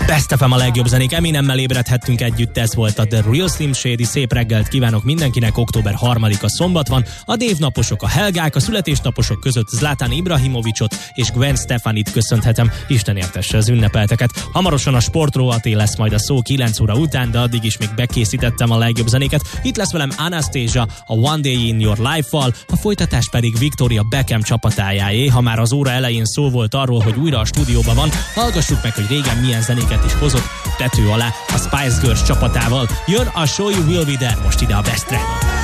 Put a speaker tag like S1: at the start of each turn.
S1: Best FM a legjobb zenék, Eminemmel ébredhettünk együtt, ez volt a The Real Slim Shady. Szép reggelt kívánok mindenkinek, október 3-a szombat van, a névnaposok, a Helgák, a születésnaposok között Zlatan Ibrahimovicsot és Gwen Stefanit köszönhetem, Isten értesse az ünnepelteket. Hamarosan a sportrovaté lesz majd a szó 9 óra után, de addig is még bekészítettem a legjobb zenéket. Itt lesz velem Anastasia a One Day in Your Life-val, a folytatás pedig Victoria Beckham csapatájáé. Ha már az óra elején szó volt arról, hogy újra a stúdióban van, hallgassuk meg, hogy régen milyen zenéket is hozott tető alá a Spice Girls csapatával. Jön a Show You Will Be There most ide a Best Track.